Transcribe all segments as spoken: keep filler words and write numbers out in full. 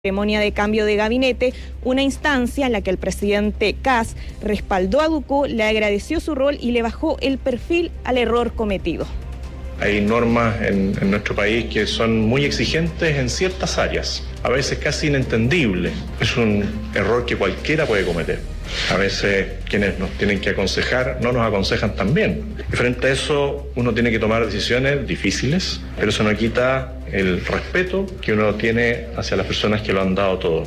ceremonia de cambio de gabinete, una instancia en la que el presidente Kast respaldó a Ducó, le agradeció su rol y le bajó el perfil al error cometido. Hay normas en, en nuestro país que son muy exigentes en ciertas áreas, a veces casi inentendibles. Es un error que cualquiera puede cometer. A veces quienes nos tienen que aconsejar no nos aconsejan tan bien. Y frente a eso uno tiene que tomar decisiones difíciles, pero eso no quita el respeto que uno tiene hacia las personas que lo han dado todo.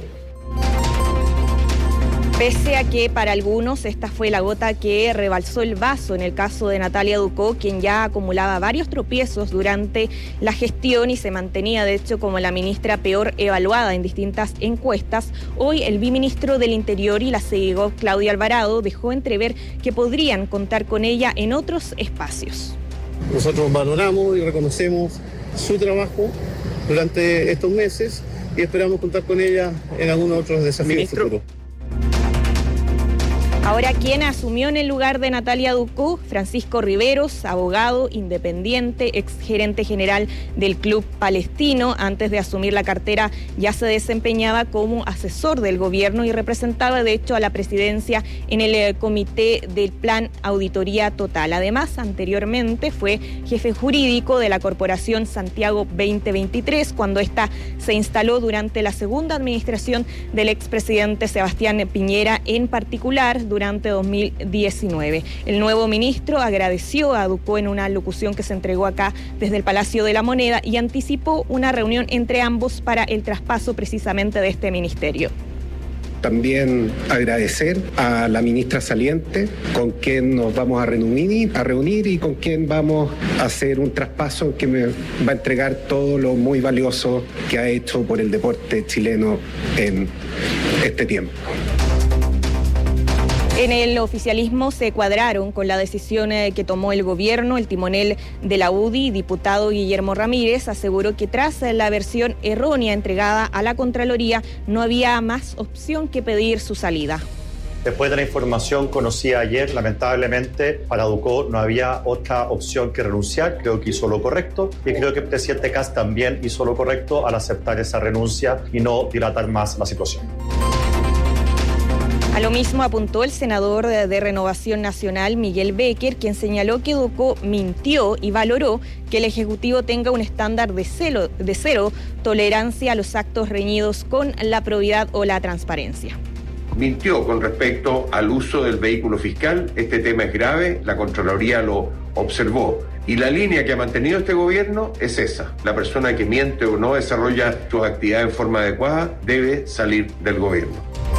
Pese a que para algunos esta fue la gota que rebalsó el vaso en el caso de Natalia Ducó, quien ya acumulaba varios tropiezos durante la gestión y se mantenía de hecho como la ministra peor evaluada en distintas encuestas, hoy el viceministro del Interior y la C E G O, Claudia Alvarado, dejó entrever que podrían contar con ella en otros espacios. Nosotros valoramos y reconocemos su trabajo durante estos meses y esperamos contar con ella en algunos otros desafíos futuros. Ahora, ¿quién asumió en el lugar de Natalia Ducó? Francisco Riveros, abogado independiente, exgerente general del Club Palestino. Antes de asumir la cartera ya se desempeñaba como asesor del gobierno y representaba de hecho a la presidencia en el eh, comité del Plan Auditoría Total. Además, anteriormente fue jefe jurídico de la Corporación Santiago veinte veintitrés cuando ésta se instaló durante la segunda administración del expresidente Sebastián Piñera, en particular durante dos mil diecinueve. El nuevo ministro agradeció a Ducó en una locución que se entregó acá desde el Palacio de la Moneda y anticipó una reunión entre ambos para el traspaso precisamente de este ministerio. También agradecer a la ministra saliente, con quien nos vamos a reunir, a reunir y con quien vamos a hacer un traspaso que me va a entregar todo lo muy valioso que ha hecho por el deporte chileno en este tiempo. En el oficialismo se cuadraron con la decisión que tomó el gobierno. El timonel de la U D I, diputado Guillermo Ramírez, aseguró que tras la versión errónea entregada a la Contraloría no había más opción que pedir su salida. Después de la información conocida ayer, lamentablemente para Ducó no había otra opción que renunciar. Creo que hizo lo correcto y creo que el presidente Kast también hizo lo correcto al aceptar esa renuncia y no dilatar más la situación. A lo mismo apuntó el senador de Renovación Nacional, Miguel Becker, quien señaló que Ducó mintió y valoró que el Ejecutivo tenga un estándar de, celo, de cero tolerancia a los actos reñidos con la probidad o la transparencia. Mintió con respecto al uso del vehículo fiscal. Este tema es grave, la Contraloría lo observó. Y la línea que ha mantenido este gobierno es esa. La persona que miente o no desarrolla sus actividades en forma adecuada debe salir del gobierno.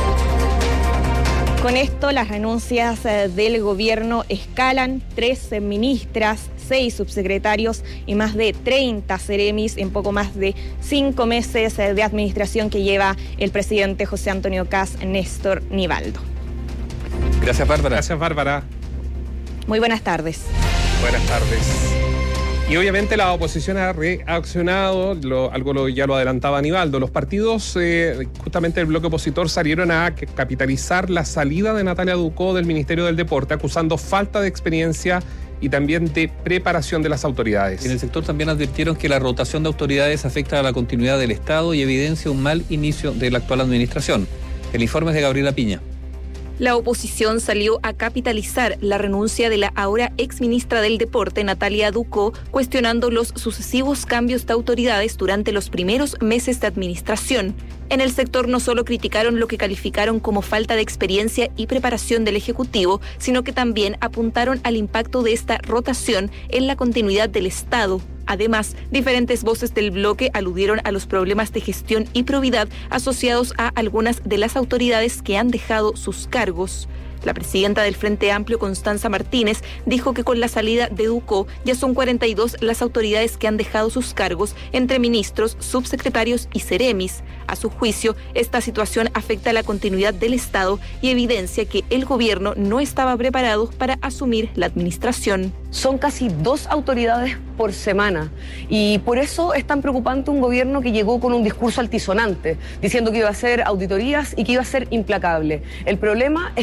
Con esto, las renuncias del gobierno escalan: tres ministras, seis subsecretarios y más de treinta seremis en poco más de cinco meses de administración que lleva el presidente José Antonio Kast Néstor Nivaldo. Gracias, Bárbara. Gracias, Bárbara. Muy buenas tardes. Buenas tardes. Y obviamente la oposición ha reaccionado, lo, algo lo, ya lo adelantaba Nivaldo. Los partidos, eh, justamente el bloque opositor, salieron a capitalizar la salida de Natalia Ducó del Ministerio del Deporte, acusando falta de experiencia y también de preparación de las autoridades. En el sector también advirtieron que la rotación de autoridades afecta a la continuidad del Estado y evidencia un mal inicio de la actual administración. El informe es de Gabriela Piña. La oposición salió a capitalizar la renuncia de la ahora exministra del Deporte, Natalia Ducó, cuestionando los sucesivos cambios de autoridades durante los primeros meses de administración. En el sector no solo criticaron lo que calificaron como falta de experiencia y preparación del Ejecutivo, sino que también apuntaron al impacto de esta rotación en la continuidad del Estado. Además, diferentes voces del bloque aludieron a los problemas de gestión y probidad asociados a algunas de las autoridades que han dejado sus cargos. La presidenta del Frente Amplio, Constanza Martínez, dijo que con la salida de Ducó ya son cuarenta y dos las autoridades que han dejado sus cargos entre ministros, subsecretarios y seremis. A su juicio, esta situación afecta a la continuidad del Estado y evidencia que el gobierno no estaba preparado para asumir la administración. Son casi dos autoridades por semana y por eso es tan preocupante un gobierno que llegó con un discurso altisonante, diciendo que iba a hacer auditorías y que iba a ser implacable. El problema es que no es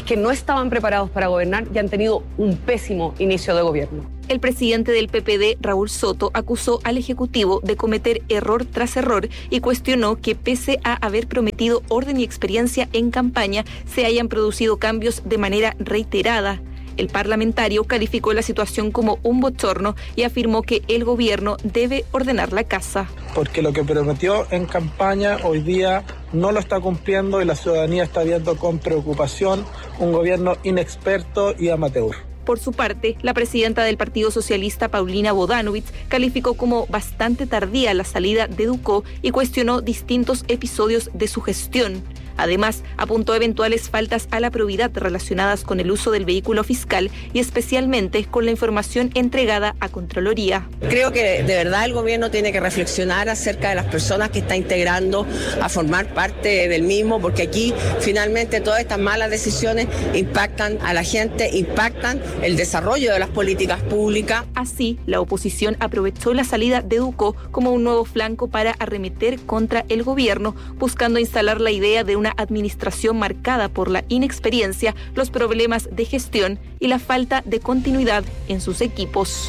estaban preparados para gobernar y han tenido un pésimo inicio de gobierno. El presidente del P P D, Raúl Soto, acusó al Ejecutivo de cometer error tras error y cuestionó que, pese a haber prometido orden y experiencia en campaña, se hayan producido cambios de manera reiterada. El parlamentario calificó la situación como un bochorno y afirmó que el gobierno debe ordenar la casa. Porque lo que prometió en campaña hoy día no lo está cumpliendo y la ciudadanía está viendo con preocupación un gobierno inexperto y amateur. Por su parte, la presidenta del Partido Socialista, Paulina Bodanovich, calificó como bastante tardía la salida de Ducó y cuestionó distintos episodios de su gestión. Además, apuntó eventuales faltas a la probidad relacionadas con el uso del vehículo fiscal y especialmente con la información entregada a Contraloría. Creo que de verdad el gobierno tiene que reflexionar acerca de las personas que está integrando a formar parte del mismo, porque aquí finalmente todas estas malas decisiones impactan a la gente, impactan el desarrollo de las políticas públicas. Así, la oposición aprovechó la salida de Ducó como un nuevo flanco para arremeter contra el gobierno, buscando instalar la idea de una administración marcada por la inexperiencia, los problemas de gestión y la falta de continuidad en sus equipos.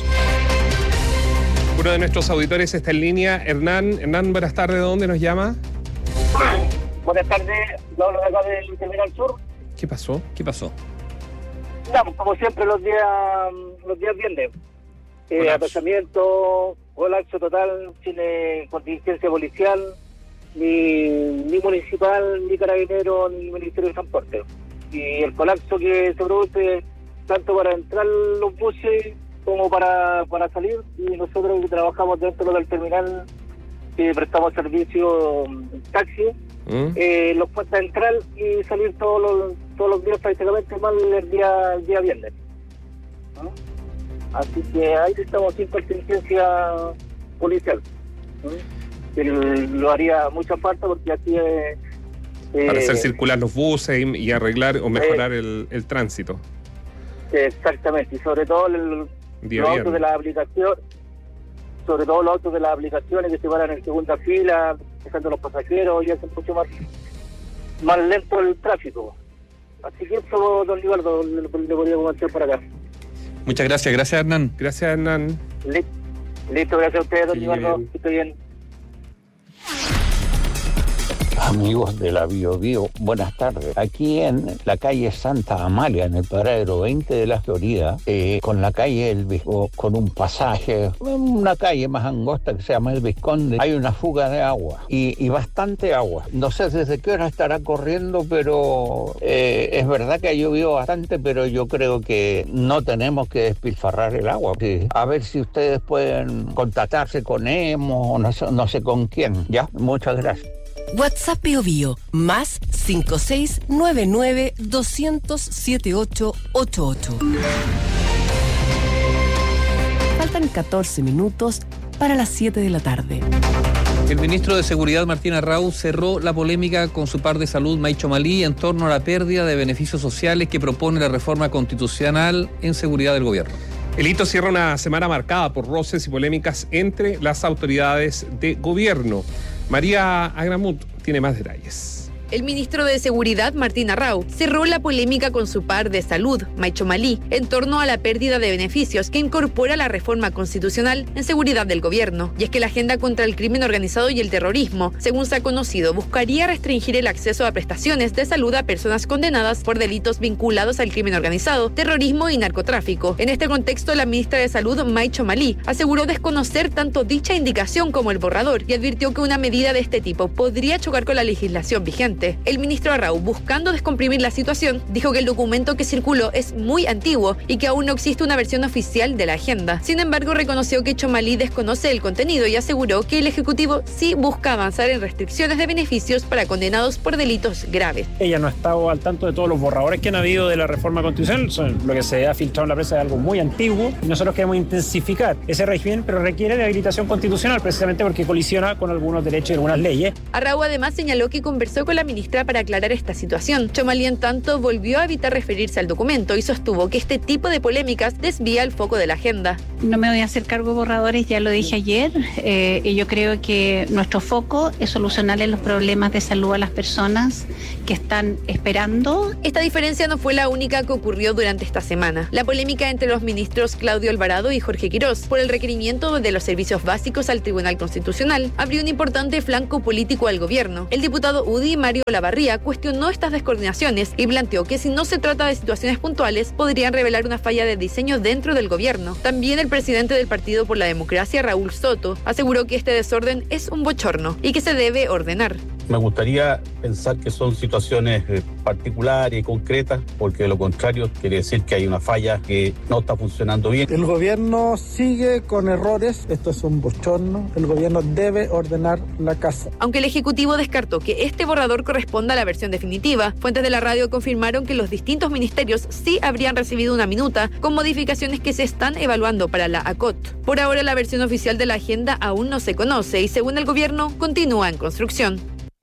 Uno de nuestros auditores está en línea, Hernán. Hernán, buenas tardes, ¿de dónde nos llama? Buenas tardes, lo hablo de acá del Terminal Sur. ¿Qué pasó? ¿Qué pasó? Estamos, como siempre, los días los días viernes. Eh, Aplasamiento, colapso total, sin eh, contingencia policial, ni, ni municipal, ni carabinero, ni Ministerio de Transporte. Y el colapso que se produce tanto para entrar los buses como para, para salir, y nosotros que trabajamos dentro del terminal, que prestamos servicio taxi, ¿Mm? eh, los puestos a entrar y salir todos los, todos los días prácticamente, más el día, el día viernes. ¿No? Así que ahí estamos sin contingencia policial. ¿No? El, lo haría mucha falta porque aquí eh, para eh, hacer circular los buses y, y arreglar o mejorar eh, el, el tránsito. Exactamente, y sobre todo el, los autos de la aplicación, sobre todo los autos de las aplicaciones que se paran en segunda fila, dejando a los pasajeros y hacen mucho más, más lento el tráfico. Así que eso, don Libardo, le, le podría comentar para acá. Muchas gracias, gracias Hernán. Gracias Hernán. Listo, Listo gracias a ustedes, don Libardo, que esté bien. Amigos de la Bio Bio, buenas tardes. Aquí en la calle Santa Amalia, en el paradero veinte de la Florida, eh, con la calle El Vizconde, con un pasaje, una calle más angosta que se llama El Vizconde, hay una fuga de agua y, y bastante agua. No sé desde qué hora estará corriendo, pero eh, es verdad que ha llovido bastante, pero yo creo que no tenemos que despilfarrar el agua. Sí. A ver si ustedes pueden contactarse con Emo o no sé, no sé con quién. Ya, muchas gracias. WhatsApp Bio Bio, más cinco seis nueve nueve dos cero cero siete ocho ocho ocho. Faltan catorce minutos para las siete de la tarde. El ministro de Seguridad, Martín Arrau, cerró la polémica con su par de salud, Maicho Malí, en torno a la pérdida de beneficios sociales que propone la reforma constitucional en seguridad del gobierno. El hito cierra una semana marcada por roces y polémicas entre las autoridades de gobierno. María Agramut tiene más detalles. El ministro de Seguridad, Martín Arrau, cerró la polémica con su par de salud, Maicho Malí, en torno a la pérdida de beneficios que incorpora la reforma constitucional en seguridad del gobierno. Y es que la agenda contra el crimen organizado y el terrorismo, según se ha conocido, buscaría restringir el acceso a prestaciones de salud a personas condenadas por delitos vinculados al crimen organizado, terrorismo y narcotráfico. En este contexto, la ministra de Salud, Maicho Malí, aseguró desconocer tanto dicha indicación como el borrador y advirtió que una medida de este tipo podría chocar con la legislación vigente. El ministro Arrau, buscando descomprimir la situación, dijo que el documento que circuló es muy antiguo y que aún no existe una versión oficial de la agenda. Sin embargo, reconoció que Chomalí desconoce el contenido y aseguró que el Ejecutivo sí busca avanzar en restricciones de beneficios para condenados por delitos graves. Ella no ha estado al tanto de todos los borradores que han habido de la reforma constitucional. Lo que se ha filtrado en la prensa es algo muy antiguo y nosotros queremos intensificar ese régimen, pero requiere de habilitación constitucional precisamente porque colisiona con algunos derechos y algunas leyes. Arrau además señaló que conversó con la ministra para aclarar esta situación. Chomalí, en tanto, volvió a evitar referirse al documento y sostuvo que este tipo de polémicas desvía el foco de la agenda. No me voy a hacer cargo de borradores, ya lo dije ayer, eh, y yo creo que nuestro foco es solucionarle los problemas de salud a las personas que están esperando. Esta diferencia no fue la única que ocurrió durante esta semana. La polémica entre los ministros Claudio Alvarado y Jorge Quirós por el requerimiento de los servicios básicos al Tribunal Constitucional abrió un importante flanco político al gobierno. El diputado U D I, Mario Olavarría, cuestionó estas descoordinaciones y planteó que si no se trata de situaciones puntuales, podrían revelar una falla de diseño dentro del gobierno. También el presidente del Partido por la Democracia, Raúl Soto, aseguró que este desorden es un bochorno y que se debe ordenar. Me gustaría pensar que son situaciones particulares y concretas, porque de lo contrario quiere decir que hay una falla que no está funcionando bien. El gobierno sigue con errores, esto es un bochorno, el gobierno debe ordenar la casa. Aunque el Ejecutivo descartó que este borrador corresponda a la versión definitiva, fuentes de la radio confirmaron que los distintos ministerios sí habrían recibido una minuta con modificaciones que se están evaluando para la A C O T. Por ahora, la versión oficial de la agenda aún no se conoce y, según el gobierno, continúa en construcción.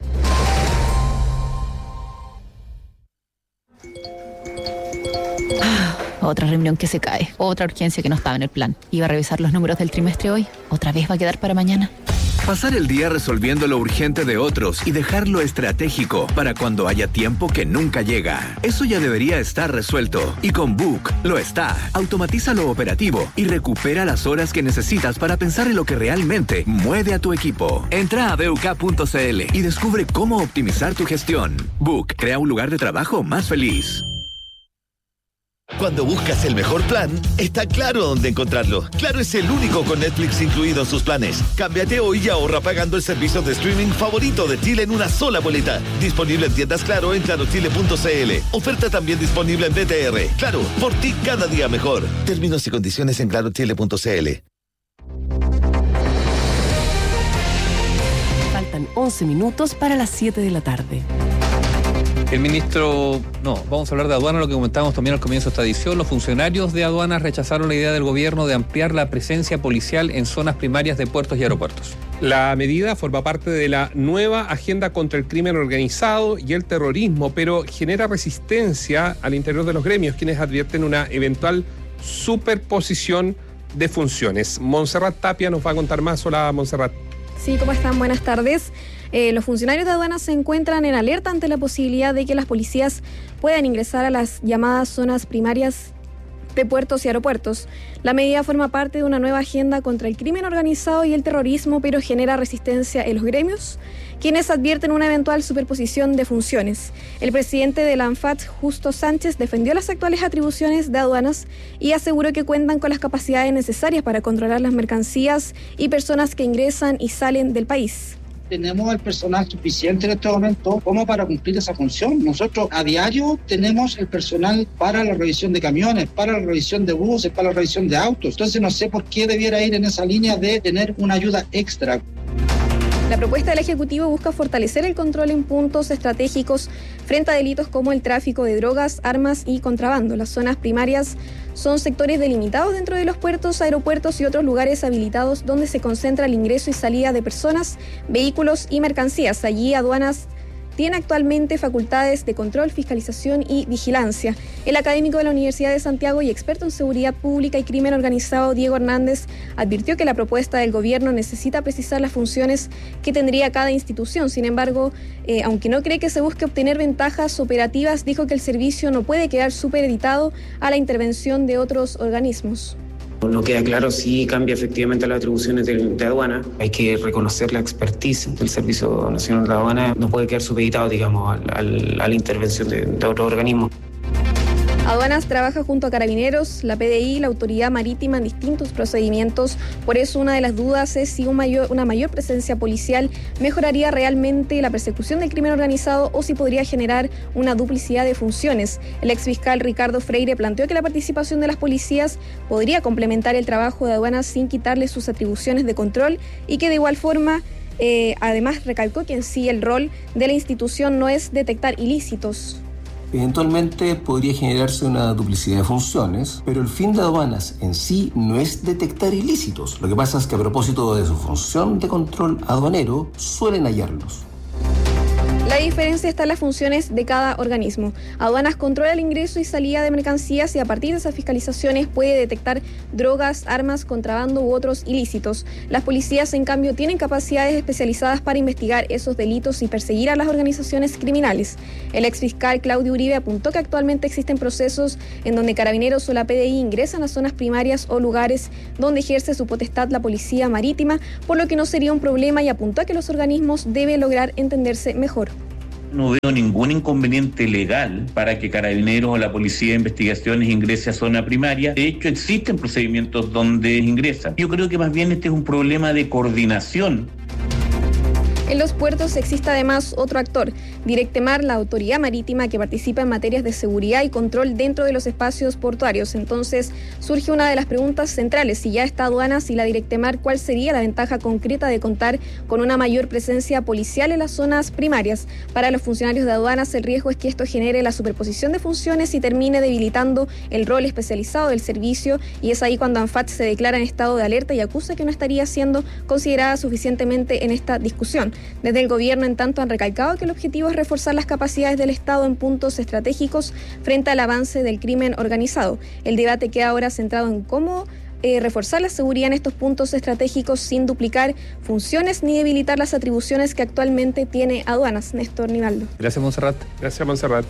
Otra reunión que se cae, otra urgencia que no estaba en el plan. Iba a revisar los números del trimestre hoy, otra vez va a quedar para mañana. Pasar el día resolviendo lo urgente de otros y dejarlo estratégico para cuando haya tiempo que nunca llega. Eso ya debería estar resuelto. Y con Book lo está. Automatiza lo operativo y recupera las horas que necesitas para pensar en lo que realmente mueve a tu equipo. Entra a b u k punto c l y descubre cómo optimizar tu gestión. Book crea un lugar de trabajo más feliz. Cuando buscas el mejor plan, está claro dónde encontrarlo. Claro es el único con Netflix incluido en sus planes. Cámbiate hoy y ahorra pagando el servicio de streaming favorito de Chile en una sola boleta. Disponible en tiendas Claro en claro chile punto c l. Oferta también disponible en B T R. Claro, por ti cada día mejor. Términos y condiciones en claro chile punto c l. Faltan once minutos para las siete de la tarde. El ministro, no, vamos a hablar de aduana, lo que comentábamos también al comienzo de esta edición. Los funcionarios de aduanas rechazaron la idea del gobierno de ampliar la presencia policial en zonas primarias de puertos y aeropuertos. La medida forma parte de la nueva agenda contra el crimen organizado y el terrorismo, pero genera resistencia al interior de los gremios, quienes advierten una eventual superposición de funciones. Montserrat Tapia nos va a contar más. Hola, Montserrat. Sí, ¿cómo están? Buenas tardes. Eh, los funcionarios de aduanas se encuentran en alerta ante la posibilidad de que las policías puedan ingresar a las llamadas zonas primarias de puertos y aeropuertos. La medida forma parte de una nueva agenda contra el crimen organizado y el terrorismo, pero genera resistencia en los gremios, quienes advierten una eventual superposición de funciones. El presidente de la ANFAT, Justo Sánchez, defendió las actuales atribuciones de aduanas y aseguró que cuentan con las capacidades necesarias para controlar las mercancías y personas que ingresan y salen del país. Tenemos el personal suficiente en este momento como para cumplir esa función. Nosotros a diario tenemos el personal para la revisión de camiones, para la revisión de buses, para la revisión de autos. Entonces no sé por qué debiera ir en esa línea de tener una ayuda extra. La propuesta del Ejecutivo busca fortalecer el control en puntos estratégicos frente a delitos como el tráfico de drogas, armas y contrabando. Las zonas primarias son sectores delimitados dentro de los puertos, aeropuertos y otros lugares habilitados donde se concentra el ingreso y salida de personas, vehículos y mercancías. Allí aduanas tiene actualmente facultades de control, fiscalización y vigilancia. El académico de la Universidad de Santiago y experto en seguridad pública y crimen organizado, Diego Hernández, advirtió que la propuesta del gobierno necesita precisar las funciones que tendría cada institución. Sin embargo, eh, aunque no cree que se busque obtener ventajas operativas, dijo que el servicio no puede quedar supeditado a la intervención de otros organismos. No queda claro si cambia efectivamente las atribuciones de, de aduana. Hay que reconocer la expertise del Servicio Nacional de Aduana. No puede quedar supeditado, digamos, al, al, a la intervención de, de otro organismo. Aduanas trabaja junto a Carabineros, la P D I y la Autoridad Marítima en distintos procedimientos. Por eso una de las dudas es si un mayor, una mayor presencia policial mejoraría realmente la persecución del crimen organizado o si podría generar una duplicidad de funciones. El exfiscal Ricardo Freire planteó que la participación de las policías podría complementar el trabajo de aduanas sin quitarle sus atribuciones de control y que de igual forma, eh, además recalcó que en sí el rol de la institución no es detectar ilícitos. Eventualmente podría generarse una duplicidad de funciones, pero el fin de aduanas en sí no es detectar ilícitos. Lo que pasa es que a propósito de su función de control aduanero, suelen hallarlos. La diferencia está en las funciones de cada organismo. Aduanas controla el ingreso y salida de mercancías y a partir de esas fiscalizaciones puede detectar drogas, armas, contrabando u otros ilícitos. Las policías, en cambio, tienen capacidades especializadas para investigar esos delitos y perseguir a las organizaciones criminales. El exfiscal Claudio Uribe apuntó que actualmente existen procesos en donde carabineros o la P D I ingresan a zonas primarias o lugares donde ejerce su potestad la Policía Marítima, por lo que no sería un problema, y apuntó a que los organismos deben lograr entenderse mejor. No veo ningún inconveniente legal para que Carabineros o la Policía de Investigaciones ingrese a zona primaria. De hecho, existen procedimientos donde ingresan. Yo creo que más bien este es un problema de coordinación. En los puertos existe además otro actor, Directemar, la autoridad marítima que participa en materias de seguridad y control dentro de los espacios portuarios. Entonces surge una de las preguntas centrales: si ya está aduanas y la Directemar, ¿cuál sería la ventaja concreta de contar con una mayor presencia policial en las zonas primarias? Para los funcionarios de aduanas, el riesgo es que esto genere la superposición de funciones y termine debilitando el rol especializado del servicio, y es ahí cuando ANFAT se declara en estado de alerta y acusa que no estaría siendo considerada suficientemente en esta discusión. Desde el gobierno, en tanto, han recalcado que el objetivo es reforzar las capacidades del Estado en puntos estratégicos frente al avance del crimen organizado. El debate queda ahora centrado en cómo eh, reforzar la seguridad en estos puntos estratégicos sin duplicar funciones ni debilitar las atribuciones que actualmente tiene aduanas. Néstor Nivaldo. Gracias, Montserrat. Gracias, Montserrat.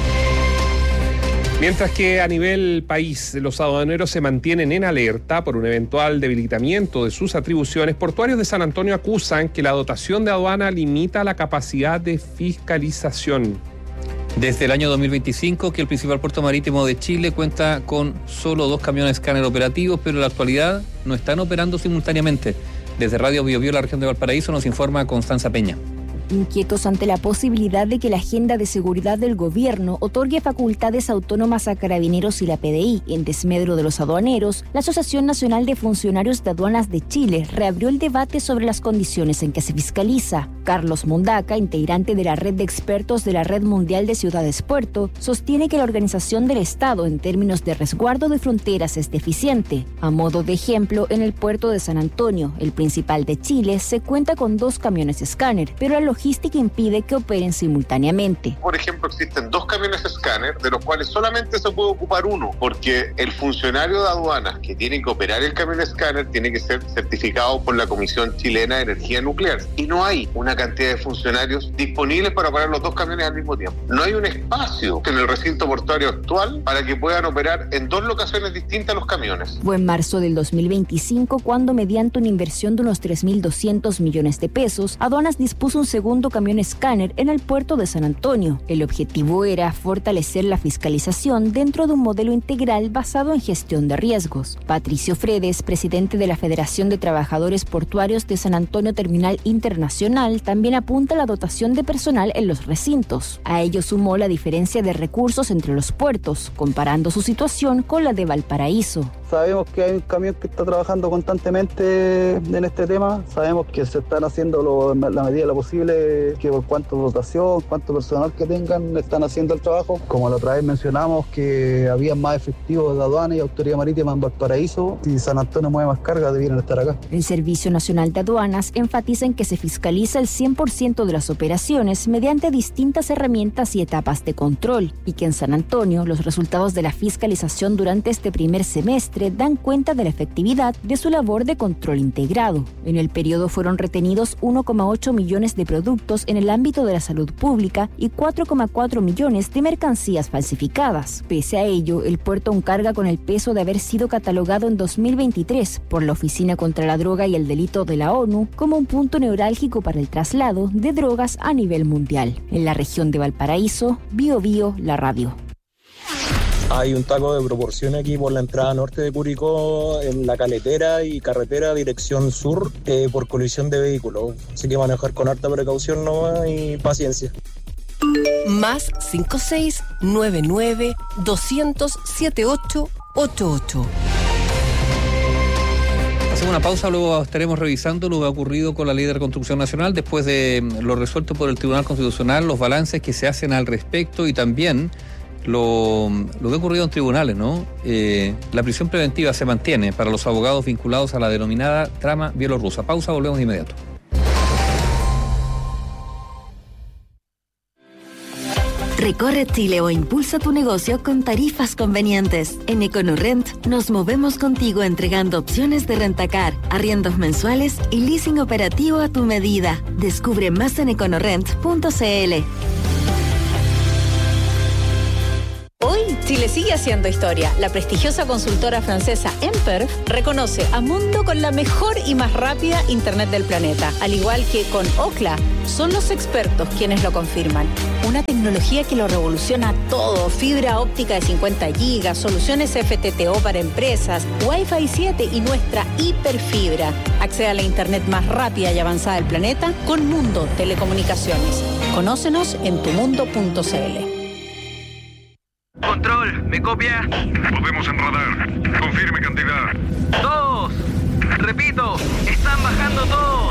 Mientras que a nivel país los aduaneros se mantienen en alerta por un eventual debilitamiento de sus atribuciones, portuarios de San Antonio acusan que la dotación de aduana limita la capacidad de fiscalización. Desde el año dos mil veinticinco que el principal puerto marítimo de Chile cuenta con solo dos camiones escáner operativos, pero en la actualidad no están operando simultáneamente. Desde Radio Bio Bio, la región de Valparaíso, nos informa Constanza Peña. Inquietos ante la posibilidad de que la agenda de seguridad del gobierno otorgue facultades autónomas a Carabineros y la P D I en desmedro de los aduaneros, la Asociación Nacional de Funcionarios de Aduanas de Chile reabrió el debate sobre las condiciones en que se fiscaliza. Carlos Mondaca, integrante de la red de expertos de la Red Mundial de Ciudades Puerto, sostiene que la organización del Estado en términos de resguardo de fronteras es deficiente. A modo de ejemplo, en el puerto de San Antonio, el principal de Chile, se cuenta con dos camiones escáner, pero la logística impide que operen simultáneamente. Por ejemplo, existen dos camiones escáner, de los cuales solamente se puede ocupar uno, porque el funcionario de aduanas que tiene que operar el camión escáner tiene que ser certificado por la Comisión Chilena de Energía Nuclear. Y no hay una cantidad de funcionarios disponibles para operar los dos camiones al mismo tiempo. No hay un espacio en el recinto portuario actual para que puedan operar en dos locaciones distintas los camiones. Fue en marzo del dos mil veinticinco cuando, mediante una inversión de unos tres mil doscientos millones de pesos, Aduanas dispuso un segundo camión escáner en el puerto de San Antonio. El objetivo era fortalecer la fiscalización dentro de un modelo integral basado en gestión de riesgos. Patricio Fredes, presidente de la Federación de Trabajadores Portuarios de San Antonio Terminal Internacional, también apunta a la dotación de personal en los recintos. A ello sumó la diferencia de recursos entre los puertos, comparando su situación con la de Valparaíso. Sabemos que hay un camión que está trabajando constantemente en este tema, sabemos que se están haciendo lo, la medida de lo posible, que por cuánto dotación, cuánto personal que tengan, están haciendo el trabajo. Como la otra vez mencionamos que había más efectivos de aduana y autoridad marítima en Valparaíso, si San Antonio mueve más carga, debieran estar acá. El Servicio Nacional de Aduanas enfatiza en que se fiscaliza el cien por ciento de las operaciones mediante distintas herramientas y etapas de control, y que en San Antonio los resultados de la fiscalización durante este primer semestre dan cuenta de la efectividad de su labor de control integrado. En el periodo fueron retenidos uno coma ocho millones de productos en el ámbito de la salud pública y cuatro coma cuatro millones de mercancías falsificadas. Pese a ello, el puerto aún carga con el peso de haber sido catalogado en dos mil veintitrés por la Oficina contra la Droga y el Delito de la ONU como un punto neurálgico para el traslado de drogas a nivel mundial. En la región de Valparaíso, Bio Bio, la radio. Hay un taco de proporción aquí por la entrada norte de Curicó, en la caletera y carretera dirección sur, eh, por colisión de vehículos. Así que manejar con harta precaución nomás y paciencia. Más cinco seis nueve nueve dos cero cero siete ocho ocho ocho. Hacemos una pausa, luego estaremos revisando lo que ha ocurrido con la Ley de Reconstrucción Nacional después de lo resuelto por el Tribunal Constitucional, los balances que se hacen al respecto y también Lo, lo que ha ocurrido en tribunales, ¿no? Eh, la prisión preventiva se mantiene para los abogados vinculados a la denominada trama bielorrusa. Pausa, volvemos de inmediato. Recorre Chile o impulsa tu negocio con tarifas convenientes. En EconoRent nos movemos contigo entregando opciones de rentacar, arriendos mensuales y leasing operativo a tu medida. Descubre más en econorent punto c l. Hoy, Chile sigue haciendo historia. La prestigiosa consultora francesa Emperf reconoce a Mundo con la mejor y más rápida Internet del planeta. Al igual que con Ookla, son los expertos quienes lo confirman. Una tecnología que lo revoluciona todo. Fibra óptica de cincuenta gigas, soluciones F T T O para empresas, Wi-Fi siete y nuestra hiperfibra. Accede a la Internet más rápida y avanzada del planeta con Mundo Telecomunicaciones. Conócenos en tu mundo punto c l. Control, ¿me copia? Podemos en radar. Confirme cantidad. Dos. Repito, están bajando todos.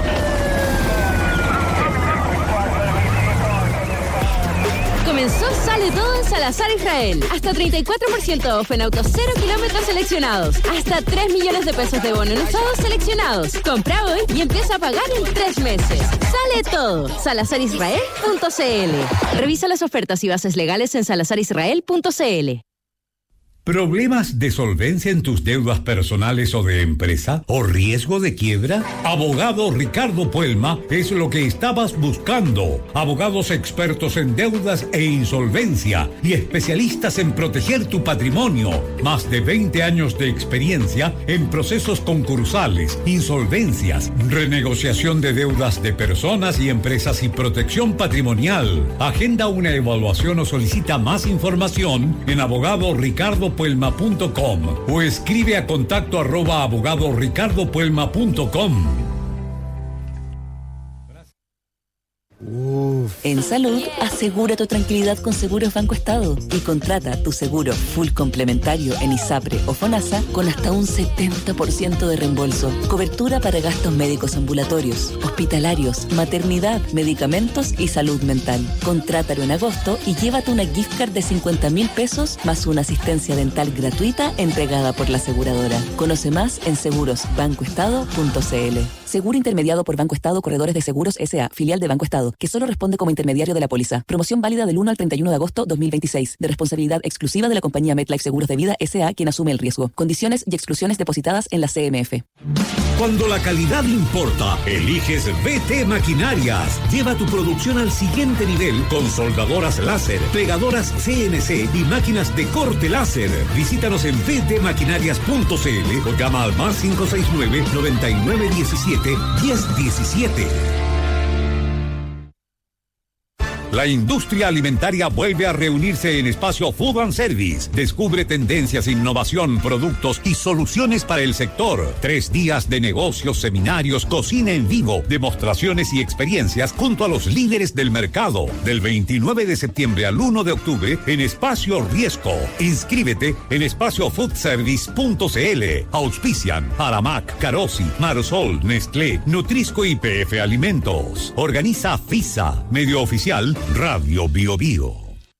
Comenzó Sale Todo en Salazar Israel. Hasta treinta y cuatro por ciento off en autos cero kilómetros seleccionados. Hasta tres millones de pesos de bono en usados seleccionados. Compra hoy y empieza a pagar en tres meses. Sale Todo. salazar israel punto c l. Revisa las ofertas y bases legales en salazar israel punto c l. ¿Problemas de solvencia en tus deudas personales o de empresa? ¿O riesgo de quiebra? Abogado Ricardo Puelma es lo que estabas buscando. Abogados expertos en deudas e insolvencia y especialistas en proteger tu patrimonio. Más de veinte años de experiencia en procesos concursales, insolvencias, renegociación de deudas de personas y empresas y protección patrimonial. Agenda una evaluación o solicita más información en abogado Ricardo puelma punto com o escribe a contacto arroba abogado ricardo puelma punto com. En salud, asegura tu tranquilidad con Seguros Banco Estado y contrata tu seguro full complementario en ISAPRE o FONASA con hasta un setenta por ciento de reembolso. Cobertura para gastos médicos ambulatorios, hospitalarios, maternidad, medicamentos y salud mental. Contrátalo en agosto y llévate una gift card de cincuenta mil pesos más una asistencia dental gratuita entregada por la aseguradora. Conoce más en seguros banco estado punto c l. Seguro intermediado por Banco Estado Corredores de Seguros S A, filial de Banco Estado, que solo responde como intermediario de la póliza. Promoción válida del uno al treinta y uno de agosto dos mil veintiséis, de responsabilidad exclusiva de la compañía MetLife Seguros de Vida S A, quien asume el riesgo. Condiciones y exclusiones depositadas en la C M F. Cuando la calidad importa, eliges V T Maquinarias. Lleva tu producción al siguiente nivel con soldadoras láser, pegadoras C N C y máquinas de corte láser. Visítanos en v t maquinarias punto c l o llama al más cinco seis nueve, noventa y nueve diecisiete, diez diecisiete. La industria alimentaria vuelve a reunirse en Espacio Food and Service. Descubre tendencias, innovación, productos y soluciones para el sector. Tres días de negocios, seminarios, cocina en vivo, demostraciones y experiencias junto a los líderes del mercado. Del veintinueve de septiembre al uno de octubre en Espacio Riesco. Inscríbete en espacio food service punto c l. Auspician Aramac, Carosi, Marsol, Nestlé, Nutrisco y P F Alimentos. Organiza FISA, medio oficial Radio Bio Bio.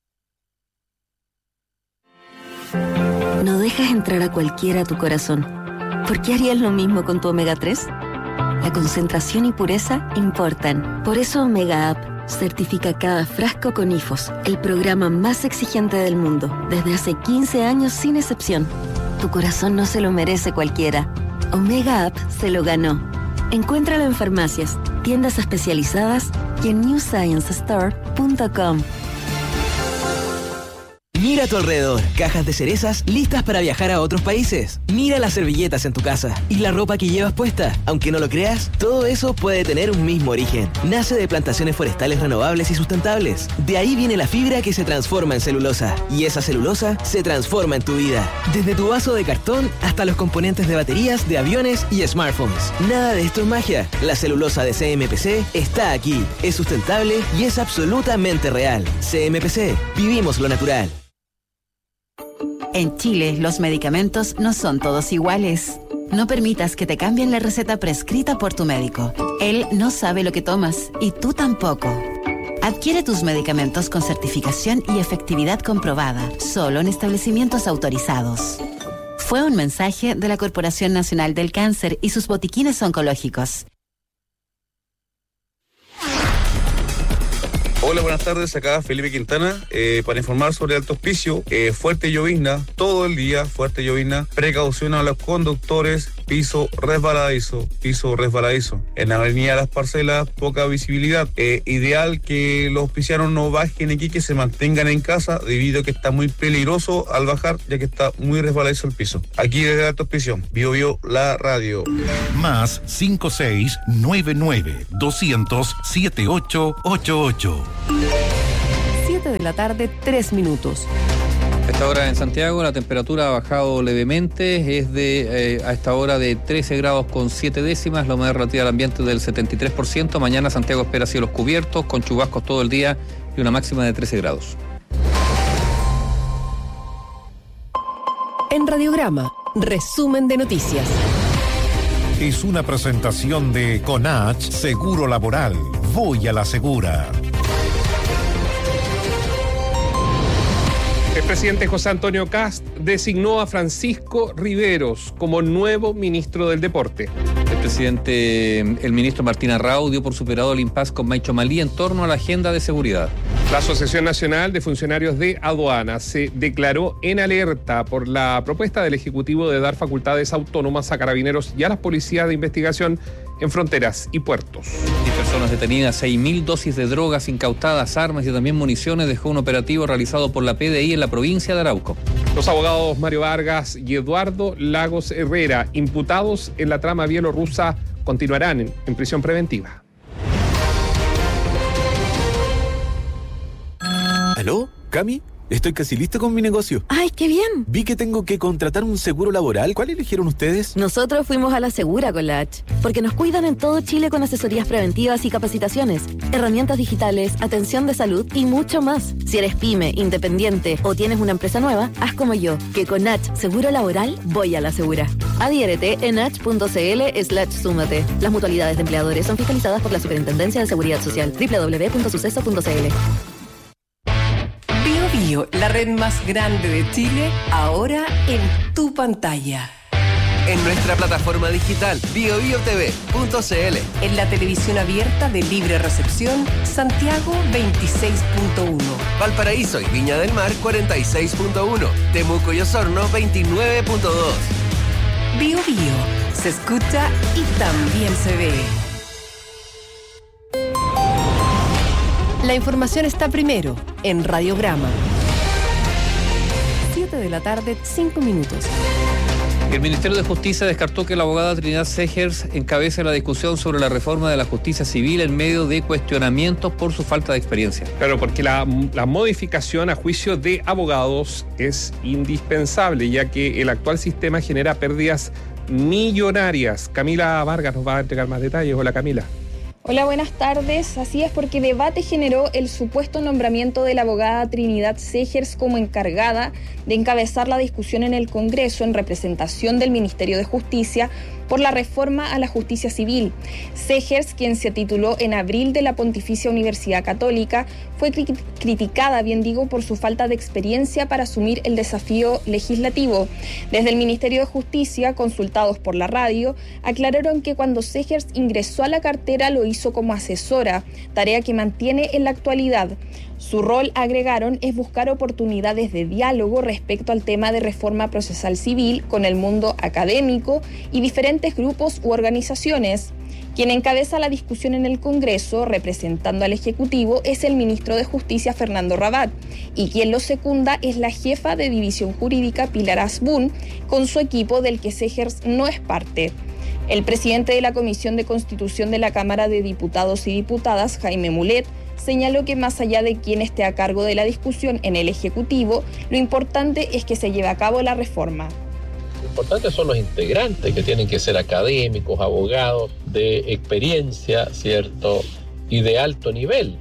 No dejas entrar a cualquiera a tu corazón. ¿Por qué harías lo mismo con tu omega tres? La concentración y pureza importan. Por eso Omega Up certifica cada frasco con I F O S, el programa más exigente del mundo, desde hace quince años sin excepción. Tu corazón no se lo merece cualquiera. Omega Up se lo ganó. Encuéntralo en farmacias, tiendas especializadas y en new science store punto com. Mira a tu alrededor, cajas de cerezas listas para viajar a otros países. Mira las servilletas en tu casa y la ropa que llevas puesta. Aunque no lo creas, todo eso puede tener un mismo origen. Nace de plantaciones forestales renovables y sustentables. De ahí viene la fibra que se transforma en celulosa. Y esa celulosa se transforma en tu vida. Desde tu vaso de cartón hasta los componentes de baterías, de aviones y smartphones. Nada de esto es magia. La celulosa de C M P C está aquí. Es sustentable y es absolutamente real. C M P C. Vivimos lo natural. En Chile, los medicamentos no son todos iguales. No permitas que te cambien la receta prescrita por tu médico. Él no sabe lo que tomas y tú tampoco. Adquiere tus medicamentos con certificación y efectividad comprobada, solo en establecimientos autorizados. Fue un mensaje de la Corporación Nacional del Cáncer y sus botiquines oncológicos. Hola, buenas tardes, acá Felipe Quintana, eh, para informar sobre Alto Hospicio, eh, fuerte llovizna, todo el día, fuerte llovizna, precaución a los conductores, piso resbaladizo, piso resbaladizo. En la avenida Las Parcelas, poca visibilidad, eh, ideal que los hospicianos no bajen aquí, que se mantengan en casa, debido a que está muy peligroso al bajar, ya que está muy resbaladizo el piso. Aquí desde Alto Hospicio, Bio Bio, la radio. Más cinco seis nueve nueve doscientos siete ocho ocho ocho. siete de la tarde, tres minutos. A esta hora en Santiago la temperatura ha bajado levemente, es de eh, a esta hora de trece grados con siete décimas, la humedad relativa al ambiente del setenta y tres por ciento. Mañana Santiago espera cielos cubiertos, con chubascos todo el día y una máxima de trece grados. En Radiograma, resumen de noticias. Es una presentación de Conach Seguro Laboral. Voy a la segura. El presidente José Antonio Kast designó a Francisco Riveros como nuevo ministro del Deporte. El presidente, el ministro Martín Arrau dio por superado el impasse con Maicho Malí en torno a la agenda de seguridad. La Asociación Nacional de Funcionarios de Aduanas se declaró en alerta por la propuesta del Ejecutivo de dar facultades autónomas a carabineros y a las policías de investigación en fronteras y puertos. diez personas detenidas, seis mil dosis de drogas incautadas, armas y también municiones dejó un operativo realizado por la P D I en la provincia de Arauco. Los abogados Mario Vargas y Eduardo Lagos Herrera, imputados en la trama bielorrusa, continuarán en, en prisión preventiva. ¿Aló? ¿Cami? Estoy casi listo con mi negocio. ¡Ay, qué bien! Vi que tengo que contratar un seguro laboral. ¿Cuál eligieron ustedes? Nosotros fuimos a la Segura con la H, porque nos cuidan en todo Chile con asesorías preventivas y capacitaciones, herramientas digitales, atención de salud y mucho más. Si eres pyme, independiente o tienes una empresa nueva, haz como yo, que con H Seguro Laboral voy a la Segura. Adhiérete en h.cl slash súmate. Las mutualidades de empleadores son fiscalizadas por la Superintendencia de Seguridad Social. doble u doble u doble u punto suceso punto c l. Bio Bio, la red más grande de Chile, ahora en tu pantalla. En nuestra plataforma digital bio bio t v punto c l. En la televisión abierta de libre recepción, Santiago veintiséis punto uno. Valparaíso y Viña del Mar cuarenta y seis punto uno. Temuco y Osorno veintinueve punto dos. Bio Bio, se escucha y también se ve. La información está primero en Radiograma. siete de la tarde, cinco minutos. El Ministerio de Justicia descartó que la abogada Trinidad Segers encabece la discusión sobre la reforma de la justicia civil en medio de cuestionamientos por su falta de experiencia. Claro, porque la, la modificación a juicio de abogados es indispensable, ya que el actual sistema genera pérdidas millonarias. Camila Vargas nos va a entregar más detalles. Hola, Camila. Hola, buenas tardes. Así es, porque debate generó el supuesto nombramiento de la abogada Trinidad Segers como encargada de encabezar la discusión en el Congreso en representación del Ministerio de Justicia por la reforma a la justicia civil. Segers, quien se tituló en abril de la Pontificia Universidad Católica, fue cri- criticada, bien digo, por su falta de experiencia para asumir el desafío legislativo. Desde el Ministerio de Justicia, consultados por la radio, aclararon que cuando Segers ingresó a la cartera lo hizo como asesora, tarea que mantiene en la actualidad. Su rol, agregaron, es buscar oportunidades de diálogo respecto al tema de reforma procesal civil con el mundo académico y diferentes grupos u organizaciones. Quien encabeza la discusión en el Congreso, representando al Ejecutivo, es el ministro de Justicia, Fernando Rabat, y quien lo secunda es la jefa de División Jurídica, Pilar Asbun, con su equipo del que Segers no es parte. El presidente de la Comisión de Constitución de la Cámara de Diputados y Diputadas, Jaime Mulet, señaló que más allá de quién esté a cargo de la discusión en el Ejecutivo, lo importante es que se lleve a cabo la reforma. Lo importante son los integrantes, que tienen que ser académicos, abogados de experiencia, ¿cierto? Y de alto nivel.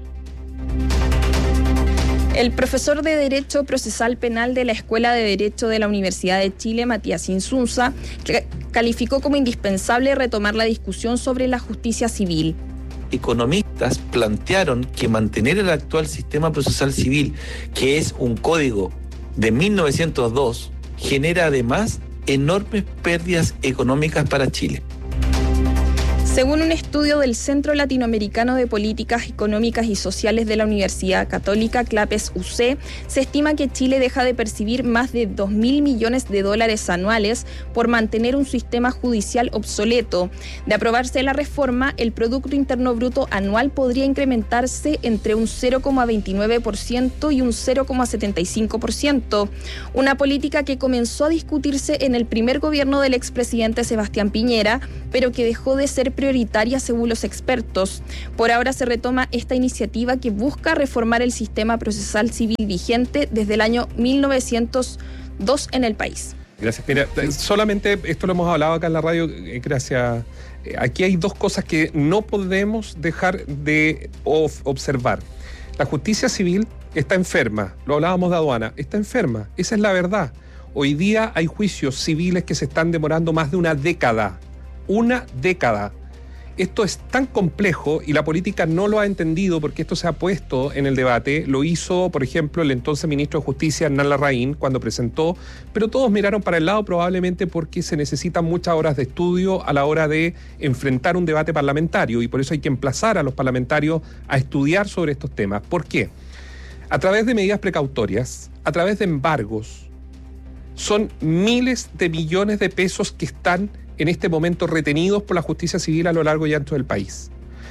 El profesor de Derecho Procesal Penal de la Escuela de Derecho de la Universidad de Chile, Matías Insunza, calificó como indispensable retomar la discusión sobre la justicia civil. Economistas plantearon que mantener el actual sistema procesal civil, que es un código de mil novecientos dos, genera además enormes pérdidas económicas para Chile. Según un estudio del Centro Latinoamericano de Políticas Económicas y Sociales de la Universidad Católica, CLAPES U C, se estima que Chile deja de percibir más de dos mil millones de dólares anuales por mantener un sistema judicial obsoleto. De aprobarse la reforma, el Producto Interno Bruto anual podría incrementarse entre un cero coma veintinueve por ciento y un cero coma setenta y cinco por ciento. Una política que comenzó a discutirse en el primer gobierno del expresidente Sebastián Piñera, pero que dejó de ser prioritaria según los expertos. Por ahora se retoma esta iniciativa que busca reformar el sistema procesal civil vigente desde el año mil novecientos dos en el país. Gracias. Mira, solamente esto lo hemos hablado acá en la radio, gracias. Aquí hay dos cosas que no podemos dejar de observar. La justicia civil está enferma, lo hablábamos de aduana, está enferma, esa es la verdad. Hoy día hay juicios civiles que se están demorando más de una década, una década. Esto es tan complejo y la política no lo ha entendido porque esto se ha puesto en el debate. Lo hizo, por ejemplo, el entonces ministro de Justicia, Hernán Larraín, cuando presentó, pero todos miraron para el lado probablemente porque se necesitan muchas horas de estudio a la hora de enfrentar un debate parlamentario y por eso hay que emplazar a los parlamentarios a estudiar sobre estos temas. ¿Por qué? A través de medidas precautorias, a través de embargos, son miles de millones de pesos que están en este momento retenidos por la justicia civil a lo largo y ancho del país.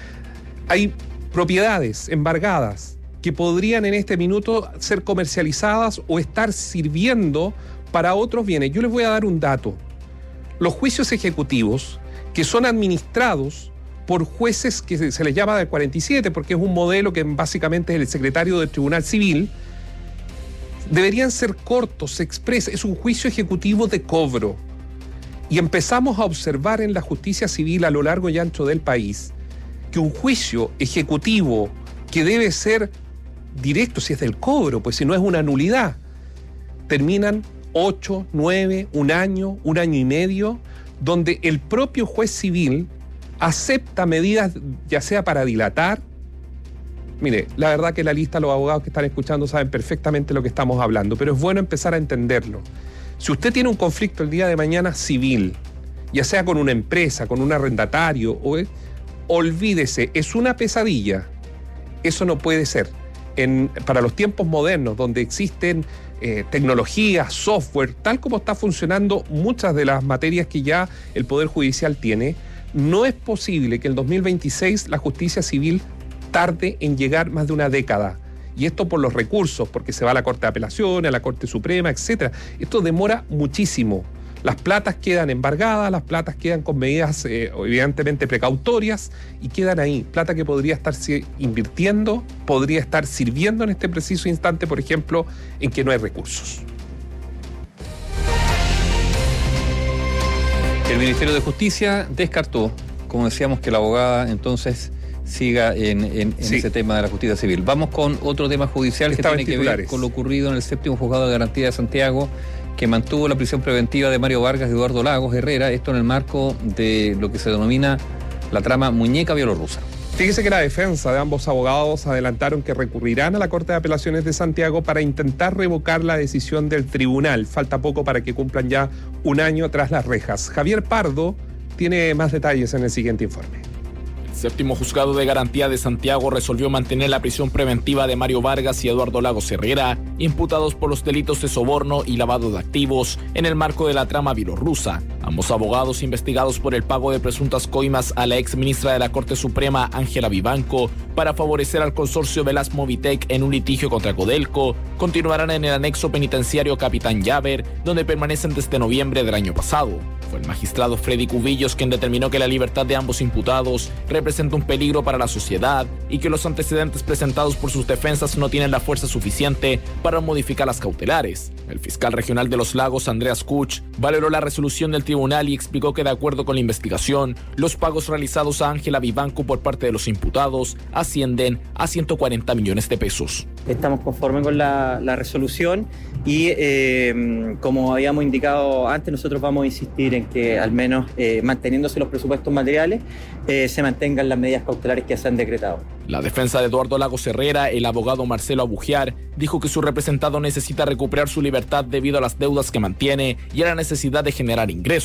Hay propiedades embargadas que podrían en este minuto ser comercializadas o estar sirviendo para otros bienes. Yo les voy a dar un dato. Los juicios ejecutivos que son administrados por jueces que se les llama del cuarenta y siete, porque es un modelo que básicamente es el secretario del Tribunal Civil, deberían ser cortos, express, es un juicio ejecutivo de cobro. Y empezamos a observar en la justicia civil a lo largo y ancho del país que un juicio ejecutivo que debe ser directo, si es del cobro, pues si no es una nulidad, terminan ocho, nueve, un año, un año y medio, donde el propio juez civil acepta medidas, ya sea para dilatar. Mire, la verdad que la lista, los abogados que están escuchando saben perfectamente lo que estamos hablando, pero es bueno empezar a entenderlo. Si usted tiene un conflicto el día de mañana civil, ya sea con una empresa, con un arrendatario, o, olvídese, es una pesadilla. Eso no puede ser. En, para los tiempos modernos, donde existen eh, tecnologías, software, tal como está funcionando muchas de las materias que ya el Poder Judicial tiene, no es posible que en el dos mil veintiséis la justicia civil tarde en llegar más de una década. Y esto por los recursos, porque se va a la Corte de Apelaciones, a la Corte Suprema, etcétera. Esto demora muchísimo. Las platas quedan embargadas, las platas quedan con medidas eh, evidentemente precautorias y quedan ahí. Plata que podría estarse invirtiendo, podría estar sirviendo en este preciso instante, por ejemplo, en que no hay recursos. El Ministerio de Justicia descartó, como decíamos, que la abogada entonces siga en, en, en sí. ese tema de la justicia civil. Vamos con otro tema judicial que tiene que ver con lo ocurrido en el séptimo juzgado de garantía de Santiago, que mantuvo la prisión preventiva de Mario Vargas y Eduardo Lagos Herrera, esto en el marco de lo que se denomina la trama Muñeca Bielorrusa. Fíjese que la defensa de ambos abogados adelantaron que recurrirán a la Corte de Apelaciones de Santiago para intentar revocar la decisión del tribunal. Falta poco para que cumplan ya un año tras las rejas. Javier Pardo tiene más detalles en el siguiente informe. Séptimo Juzgado de Garantía de Santiago resolvió mantener la prisión preventiva de Mario Vargas y Eduardo Lagos Herrera, imputados por los delitos de soborno y lavado de activos en el marco de la trama bielorrusa. Ambos abogados, investigados por el pago de presuntas coimas a la ex ministra de la Corte Suprema, Ángela Vivanco, para favorecer al consorcio Velas Movitec en un litigio contra Codelco, continuarán en el anexo penitenciario Capitán Llaver, donde permanecen desde noviembre del año pasado. Fue el magistrado Freddy Cubillos quien determinó que la libertad de ambos imputados representa un peligro para la sociedad y que los antecedentes presentados por sus defensas no tienen la fuerza suficiente para modificar las cautelares. El fiscal regional de Los Lagos, Andreas Kuch, valoró la resolución del tribunal y explicó que de acuerdo con la investigación, los pagos realizados a Ángela Vivanco por parte de los imputados ascienden a ciento cuarenta millones de pesos. Estamos conformes con la, la resolución y eh, como habíamos indicado antes, nosotros vamos a insistir en que al menos eh, manteniéndose los presupuestos materiales eh, se mantengan las medidas cautelares que se han decretado. La defensa de Eduardo Lagos Herrera, el abogado Marcelo Abugiar, dijo que su representado necesita recuperar su libertad debido a las deudas que mantiene y a la necesidad de generar ingresos.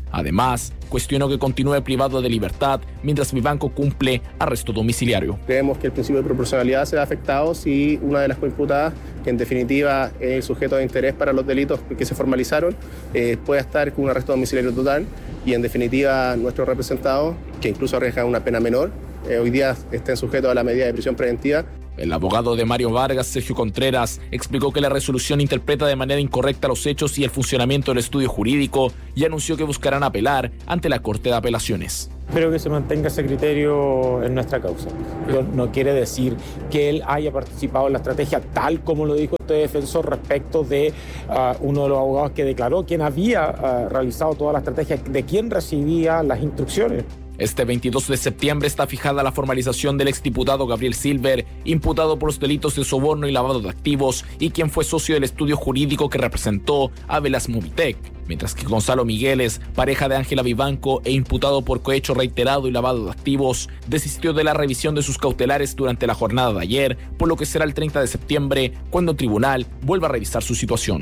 Además, cuestionó que continúe privado de libertad mientras Vivanco cumple arresto domiciliario. Creemos que el principio de proporcionalidad se ve afectado si una de las coimputadas, que en definitiva es el sujeto de interés para los delitos que se formalizaron, eh, pueda estar con un arresto domiciliario total y en definitiva nuestros representados, que incluso arriesgan una pena menor, eh, hoy día estén sujetos a la medida de prisión preventiva. El abogado de Mario Vargas, Sergio Contreras, explicó que la resolución interpreta de manera incorrecta los hechos y el funcionamiento del estudio jurídico y anunció que buscarán apelar ante la Corte de Apelaciones. Espero que se mantenga ese criterio en nuestra causa. Pero no quiere decir que él haya participado en la estrategia tal como lo dijo este defensor respecto de uh, uno de los abogados que declaró quien había uh, realizado toda la estrategia, de quién recibía las instrucciones. Este veintidós de septiembre está fijada la formalización del exdiputado Gabriel Silver, imputado por los delitos de soborno y lavado de activos, y quien fue socio del estudio jurídico que representó a Velas Movitec, mientras que Gonzalo Migueles, pareja de Ángela Vivanco e imputado por cohecho reiterado y lavado de activos, desistió de la revisión de sus cautelares durante la jornada de ayer, por lo que será el treinta de septiembre cuando el tribunal vuelva a revisar su situación.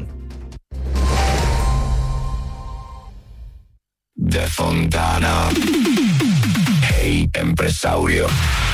De Fontana. Hey, empresario.